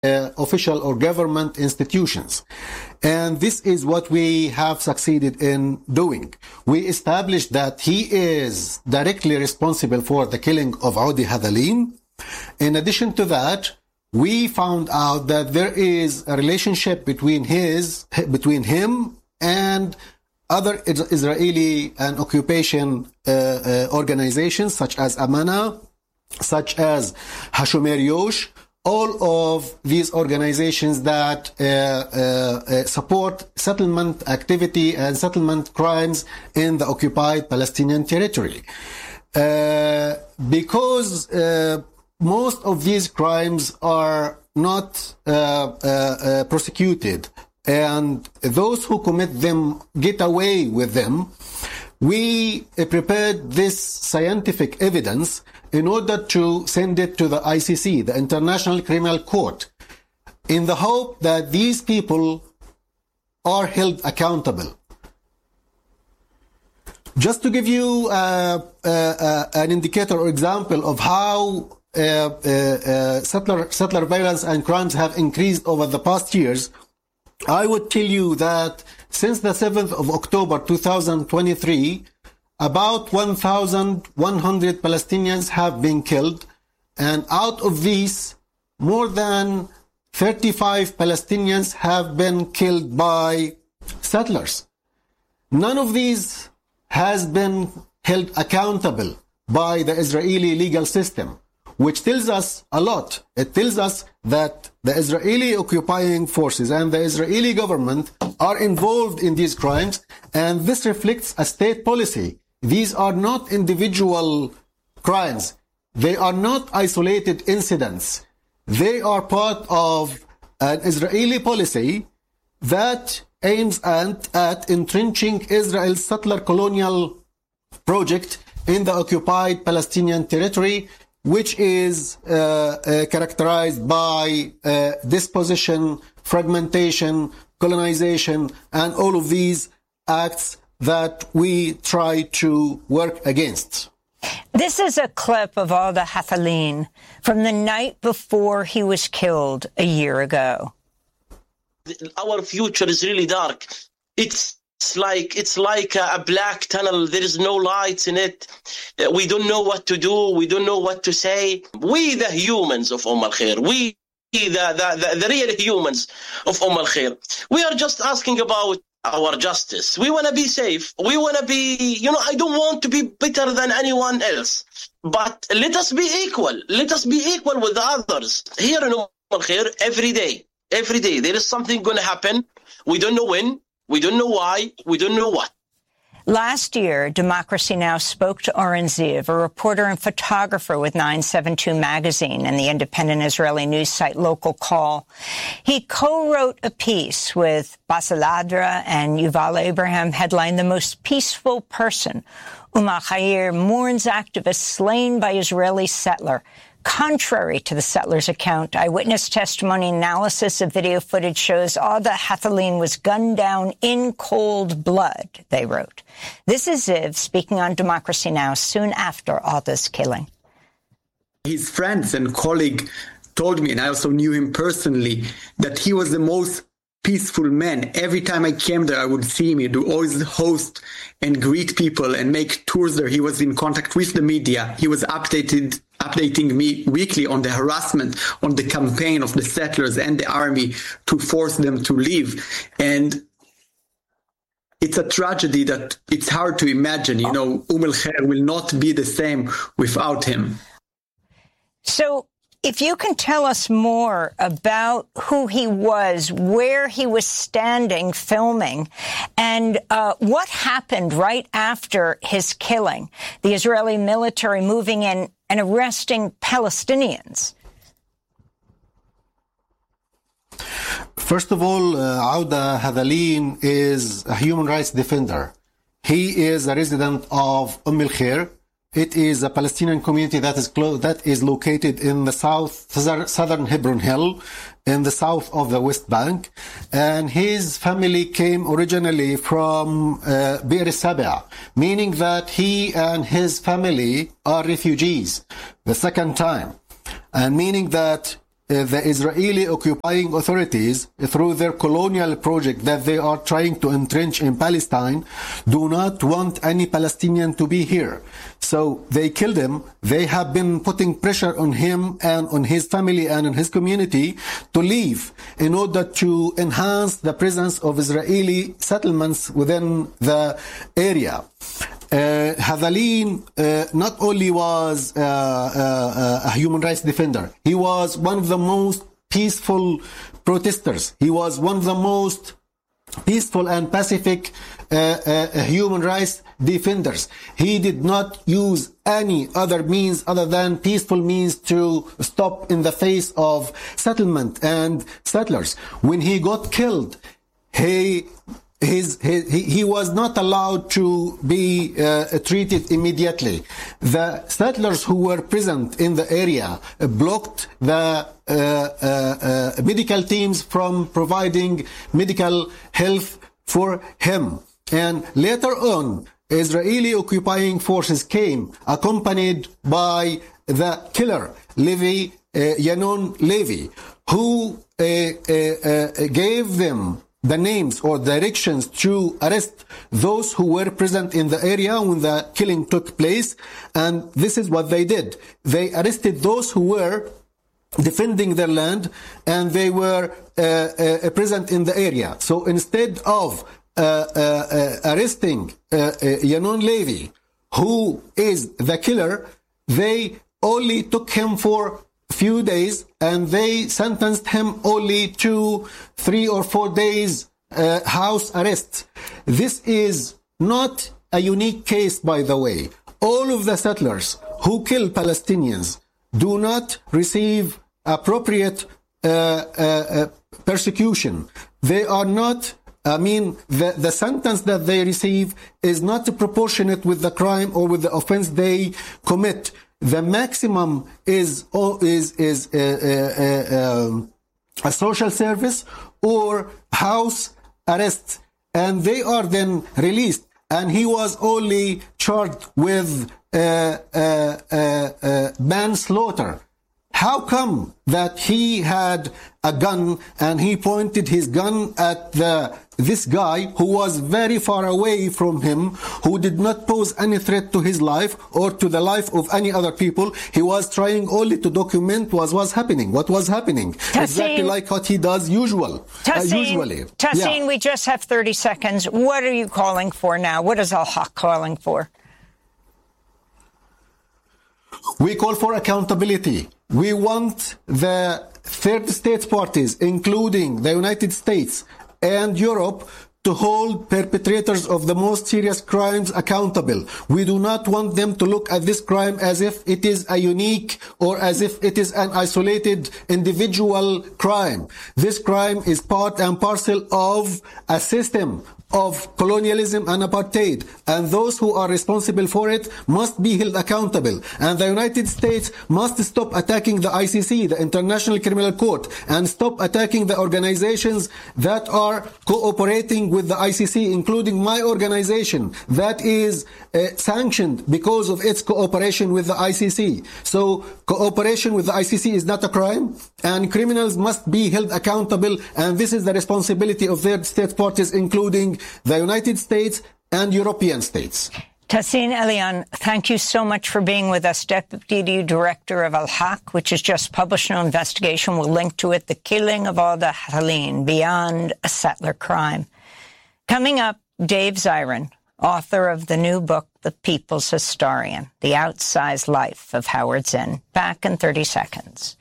official or government institutions. And this is what we have succeeded in doing. We established that he is directly responsible for the killing of Audi Hadalin. In addition to that, we found out that there is a relationship between him and other Israeli and occupation organizations such as Amana, such as Hashomer Yosh, all of these organizations that support settlement activity and settlement crimes in the occupied Palestinian territory. Because most of these crimes are not prosecuted, and those who commit them get away with them, we prepared this scientific evidence in order to send it to the ICC, the International Criminal Court, in the hope that these people are held accountable. Just to give you an indicator or example of how settler violence and crimes have increased over the past years, I would tell you that since the 7th of October 2023, about 1,100 Palestinians have been killed, and out of these, more than 35 Palestinians have been killed by settlers. None of these has been held accountable by the Israeli legal system, which tells us a lot. It tells us that the Israeli occupying forces and the Israeli government are involved in these crimes, and this reflects a state policy. These are not individual crimes. They are not isolated incidents. They are part of an Israeli policy that aims at entrenching Israel's settler colonial project in the occupied Palestinian territory, which is characterized by dispossession, fragmentation, colonization, and all of these acts that we try to work against. This is a clip of Audi Hadalin from the night before he was killed a year ago. Our future is really dark. It's like a black tunnel. There is no lights in it. We don't know what to do. We don't know what to say. We, the humans of Al Khair, we, the real humans of Al Khair, we are just asking about our justice. We want to be safe. We want to be, I don't want to be better than anyone else. But let us be equal. Let us be equal with the others. Here in Al Khair, every day, there is something going to happen. We don't know when. We don't know why. We don't know what. Last year, Democracy Now! Spoke to Oren Ziv, a reporter and photographer with 972 magazine and the independent Israeli news site Local Call. He co-wrote a piece with Bassel Adra and Yuval Abraham headlined "The Most Peaceful Person." Umar Khair mourns activist slain by Israeli settler. Contrary to the settlers' account, eyewitness testimony analysis of video footage shows Audi Hadalin was gunned down in cold blood, they wrote. This is Ziv speaking on Democracy Now! Soon after Audi's killing. His friends and colleague told me, and I also knew him personally, that he was the most peaceful man. Every time I came there, I would see him. He'd always host and greet people and make tours there. He was in contact with the media. He was updating me weekly on the harassment, on the campaign of the settlers and the army to force them to leave. And it's a tragedy that it's al to imagine. Al Khair will not be the same without him. So if you can tell us more about who he was, where he was standing filming, and what happened right after his killing, the Israeli military moving in and arresting Palestinians. First of all, Audi Hadalin is a human rights defender. He is a resident of Al Khair. It is a Palestinian community that is located in the southern Hebron Hill, in the south of the West Bank. And his family came originally from Be'er Sabah, meaning that he and his family are refugees the second time. And meaning that the Israeli occupying authorities, through their colonial project that they are trying to entrench in Palestine, do not want any Palestinian to be here. So they killed him. They have been putting pressure on him and on his family and on his community to leave in order to enhance the presence of Israeli settlements within the area. Hadalin not only was a human rights defender, he was one of the most peaceful protesters. He was one of the most peaceful and pacific human rights defenders. He did not use any other means other than peaceful means to stop in the face of settlement and settlers. When he got killed, he was not allowed to be treated immediately. The settlers who were present in the area blocked the medical teams from providing medical health for him. And later on, Israeli occupying forces came, accompanied by the killer, Yanon Levy, who gave them the names or directions to arrest those who were present in the area when the killing took place. And this is what they did. They arrested those who were defending their land and they were present in the area. So instead of arresting Yanon Levy, who is the killer, they only took him for few days and they sentenced him only to 3 or 4 days house arrest. This is not a unique case, by the way. All of the settlers who kill Palestinians do not receive appropriate persecution. They are not, the sentence that they receive is not proportionate with the crime or with the offense they commit. The maximum is a social service or house arrest, and they are then released. And he was only charged with manslaughter. How come that he had a gun and he pointed his gun at this guy who was very far away from him, who did not pose any threat to his life or to the life of any other people? He was trying only to document what was happening. Tassin, exactly like what he does usually. Tassin, yeah. We just have 30 seconds. What are you calling for now? What is Al-Haq calling for? We call for accountability. We want the third state parties, including the United States and Europe, to hold perpetrators of the most serious crimes accountable. We do not want them to look at this crime as if it is a unique or as if it is an isolated individual crime. This crime is part and parcel of a system of colonialism and apartheid, and those who are responsible for it must be held accountable. And the United States must stop attacking the ICC, the International Criminal Court, and stop attacking the organizations that are cooperating with the ICC, including my organization that is sanctioned because of its cooperation with the ICC. So cooperation with the ICC is not a crime, and criminals must be held accountable, and this is the responsibility of third state parties, including the United States and European states. Tassin Elian, thank you so much for being with us, Deputy Director of Al-Haq, which has just published an investigation. We'll link to it, The Killing of Alda Hadalin, Beyond a Settler Crime. Coming up, Dave Zirin, author of the new book, The People's Historian, The Outsized Life of Howard Zinn. Back in 30 seconds.